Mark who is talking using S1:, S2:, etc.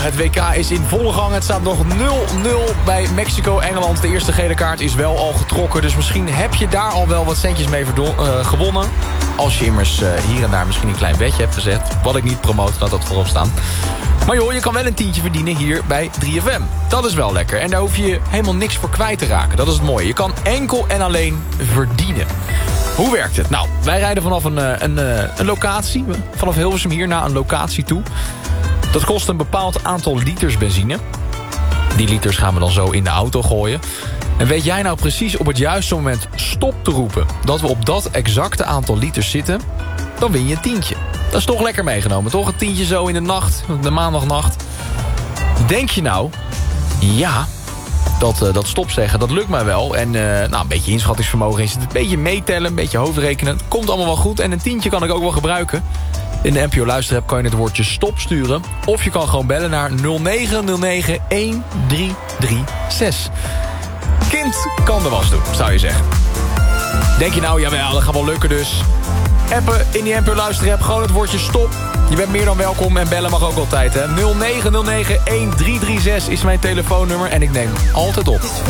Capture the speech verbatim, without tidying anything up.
S1: het W K is in volle gang. Het staat nog nul nul bij Mexico-Engeland. De eerste gele kaart is wel al getrokken. Dus misschien heb je daar al wel wat centjes mee verdo- uh, gewonnen. Als je immers uh, hier en daar misschien een klein bedje hebt gezet. Wat ik niet promote, laat dat voorop staan. Maar joh, je kan wel een tientje verdienen hier bij drie F M. Dat is wel lekker. En daar hoef je helemaal niks voor kwijt te raken. Dat is het mooie. Je kan enkel en alleen verdienen. Hoe werkt het? Nou, wij rijden vanaf een, een, een locatie. Vanaf Hilversum hier naar een locatie toe. Dat kost een bepaald aantal liters benzine. Die liters gaan we dan zo in de auto gooien. En weet jij nou precies op het juiste moment stop te roepen... dat we op dat exacte aantal liters zitten... dan win je een tientje. Dat is toch lekker meegenomen, toch? Een tientje zo in de nacht, de maandagnacht. Denk je nou... ja... Dat, uh, dat stopzeggen, dat lukt mij wel. En uh, nou, een beetje inschattingsvermogen is het. Een beetje meetellen, een beetje hoofdrekenen. Het komt allemaal wel goed. En een tientje kan ik ook wel gebruiken. In de N P O Luisterapp kan je het woordje stop sturen. Of je kan gewoon bellen naar nul negen nul negen een drie drie zes. Kind kan de was doen, zou je zeggen. Denk je nou, jawel, dat gaat wel lukken dus. Appen in die N P O Luisterapp, gewoon het woordje stop. Je bent meer dan welkom en bellen mag ook altijd, hè. nul negen nul negen een drie drie zes is mijn telefoonnummer en ik neem altijd op.